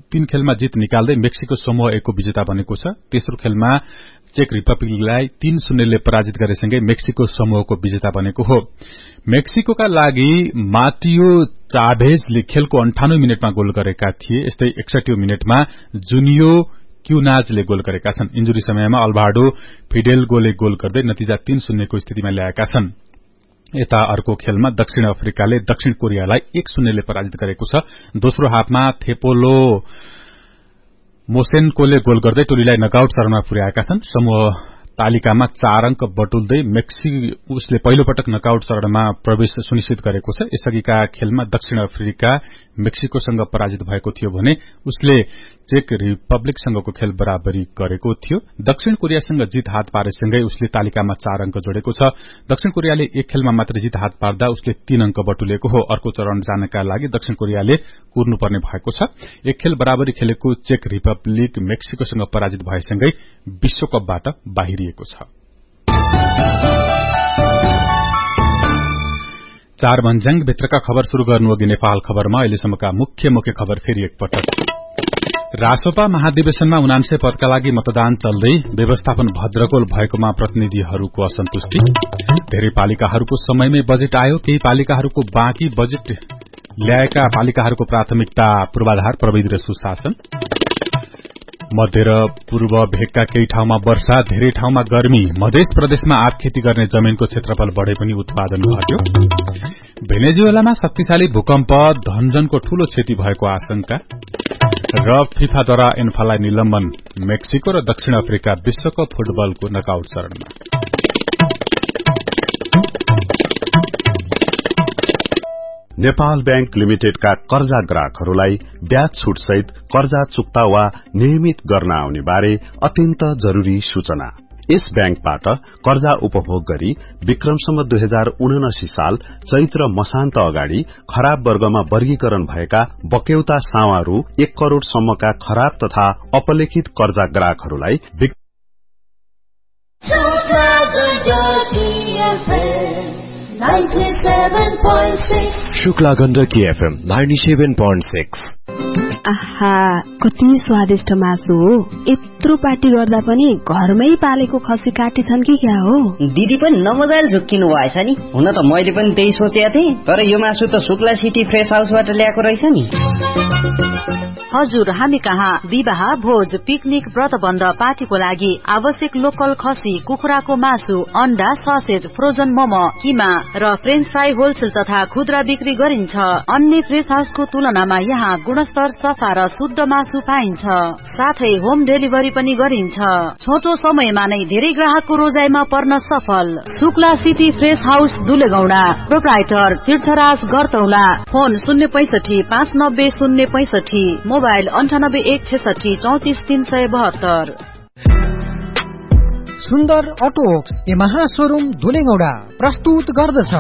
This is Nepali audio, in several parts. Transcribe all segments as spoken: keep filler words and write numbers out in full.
तीन खेलमा जित निकाल्दै मेक्सिको समूह एक को विजेता बनेको छ। तेस्रो खेलमा चेक रिपब्लिकलाई तीन शून्यले पराजित गरेसँगै मेक्सिको समूहको विजेता बनेको हो। मेक्सिकोका लागि माटियो चाभेजले खेलको अन्ठानब्बे मिनटमा गोल गरेका थिए। यस्तै एकसठी मिनटमा जुनियो क्यूनाजले गोल गरेका छन्। इन्जुरी समयमा अल्भार्डो फिडेल्गोले गोल गर्दै नतिजा तीन शून्यको स्थितिमा ल्याएका छन्। यता अर्को खेलमा दक्षिण अफ्रिकाले दक्षिण कोरियालाई एक शून्यले पराजित गरेको छ। दोस्रो हाफमा थेपोलो मोसेन्कोले गोल गर्दै टोलीलाई नकआउट चरणमा पुर्याएका छन्। समूह तालिकामा चार अंक बटुल्दै मेक्सी उसले पहिलो पटक नकआउट चरणमा प्रवेश सुनिश्चित गरेको छ। यसअघिका खेलमा दक्षिण अफ्रिका मेक्सिकोसँग पराजित भएको थियो भने उसले चेक रिपब्लिकसँगको खेल बराबरी गरेको थियो। दक्षिण कोरियासँग जित हात पारेसँगै उसले तालिकामा चार अंक जोडेको छ। दक्षिण कोरियाले एक खेलमा मात्र जित हात पार्दा उसले तीन अंक बटुलेको हो। अर्को चरण जानका लागि दक्षिण कोरियाले कुर्नुपर्ने भएको छ। एक खेल बराबरी खेलेको चेक रिपब्लिक मेक्सिकोसँग पराजित भएसँगै विश्वकपबाट बाहिरिएको छ। चार भन्ज्याङ भित्रका खबर शुरू गर्नु अघि नेपाल खबरमा अहिलेसम्मका मुख्य मुख्य खबर फेरि एकपटक। रासोपा महाधिवेशनमा उनान्सय पदका लागि मतदान चल्दै व्यवस्थापन भद्रगोल भएकोमा प्रतिनिधिहरूको असन्तुष्टि। धेरै पालिकाहरूको समयमै बजेट आयो। केही पालिकाहरूको बाँकी बजेट ल्याएका पालिकाहरूको प्राथमिकता पूर्वाधार प्रविधि र सुशासन। मध्य र पूर्व भेगका केही ठाउँमा वर्षा, धेरै ठाउँमा गर्मी। मध्य प्रदेशमा आँप खेती गर्ने जमिनको क्षेत्रफल बढे पनि उत्पादन घट्यो। भेनेजुएलामा शक्तिशाली भूकम्प, धनजनको ठूलो क्षति भएको आशंका। र फिफाद्वारा एन्फालाई निलम्बन। मेक्सिको र दक्षिण अफ्रिका विश्वकप फुटबलको नकआउट चरणमा। नेपाल बैंक लिमिटेडका कर्जा ग्राहकहरूलाई ब्याज छूट सहित कर्जा चुक्ता वा नियमित गर्न आउने बारे अत्यन्त जरूरी सूचना। यस बैंकबाट कर्जा उपभोग गरी विक्रमसम्म दुई हजार उनासी साल चैत्र मसान्त अगाडि खराब वर्गमा वर्गीकरण भएका बक्यौता सावा रु एक करोड़ सम्मका खराब तथा अपलेखित कर्जा ग्राहकहरूलाई शुक्ला गण्डकी एफएम सत्तानब्बे दशमलव छ। आहा, कति स्वादिष्ट मासु हो। यत्रो पार्टी गर्दा पनि घरमै पालेको खसी काटेछन् कि क्या हो? दिदी पनि नमजाले झुक्किनु भएछ नि। हुन त मैले पनि त्यही सोचेको थिएँ, तर यो मासु त शुक्ला सिटी फ्रेश हाउसबाट ल्याएको रहेछ नि। हजुर, हामी कहाँ विवाह, भोज, पिकनिक, व्रतबन्ध, पार्टीको लागि आवश्यक लोकल खसी, कुखुराको मासु, अण्डा, ससेज, फ्रोजन मोमो, किमा र फ्रेन्च फ्राई होलसेल तथा खुद्रा बिक्री गरिन्छ। अन्य फ्रेश हाउसको तुलनामा यहाँ गुणस्तर, सफा र शुद्ध मासु पाइन्छ। साथै होम डेलिभरी पनि गरिन्छ। छोटो समयमा नै धेरै ग्राहकको रोजाइमा पर्न सफल। Shukla city fresh house दुलेगौडा। Proprietor तीर्थराज गरतौला। फोन शून्य पैसठी पाँच नब्बे शून्य पैसठी। मोबाइल अन्ठानब्बे एक छेसठी चौतिस तीन सय बहत्तर। सुन्दर अटोक्स यमाहा शोरूम धुलेगौडा प्रस्तुत गर्दछ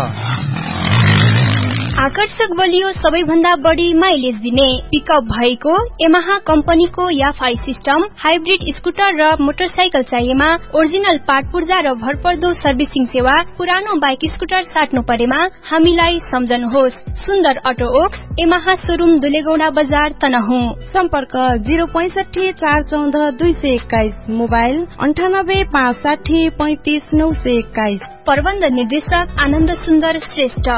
आकर्षक बलियो सबैभन्दा बढी माइलेज दिने पिकअप भएको यमाहा कम्पनीको याफाई सिस्टम, हाइब्रिड स्कुटर र मोटरसाइकल चाहिएमा ओरिजिनल पार्ट पूर्जा र भरपर्दो सर्भिसिङ सेवा। पुरानो बाइक स्कुटर साट्नु परेमा हामीलाई सम्झनुहोस्। सुन्दर अटो ओक्स यमाहा शोरूम दुलेगौडा बजार तनहुँ। सम्पर्क जिरो पैसठी चार चौध दुई सय एक्काइस। मोबाइल अन्ठानब्बे पाँच साठी पैंतिस नौ सय एक्काइस। प्रबन्ध निर्देशक आनन्द सुन्दर श्रेष्ठ।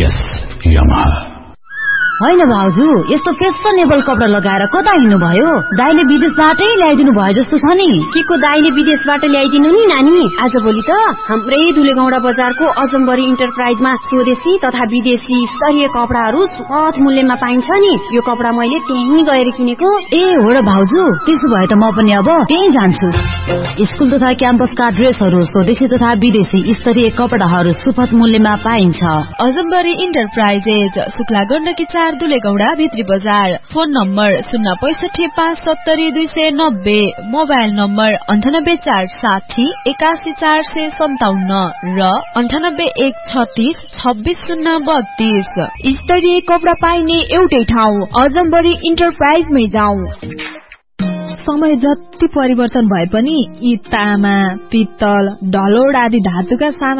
होइन भाउजू, यस्तो फेसनेबल कपडा लगाएर कता हिँड्नु भयो? दाइले विदेशबाटै ल्याइदिनु भयो जस्तो छ नि। के को दाइले विदेशबाट ल्याइदिनु नि नानी? आज भोलि त हाम्रै धुलेगौडा बजारको अजम्बरी इन्टरप्राइजमा स्वदेशी तथा विदेशी स्तरीय कपडाहरू सहज मूल्यमा पाइन्छ नि। यो कपडा मैले त्यहीँ गएर किनेको। ए हो र भाउजू, त्यसो भए त म पनि अब त्यहीँ जान्छु। स्कुल तथा क्याम्पसका ड्रेसहरू, स्वदेशी तथा विदेशी स्तरीय कपडाहरू सुपथ मूल्यमा पाइन्छ। अजम्बरी इन्टरप्राइजेज, शुक्ला गण्डकी चार दुलेगौडा भित्री बजार। फोन नम्बर शून्य पैसठी पाँच सत्तरी दुई सय नब्बे। मोबाइल नम्बर अन्ठानब्बे चार साठी एकासी चार सय सन्ताउन्न र अन्ठानब्बे एक छत्तीस छब्बिस शून्य बत्तीस। स्तरीय कपडा पाइने एउटै ठाउँ अजम्बरी इन्टरप्राइजमै जाउँ। समय जति परिवर्तन भए पनि यी तामा, पित्तल, ढलोड आदि धातुका सामान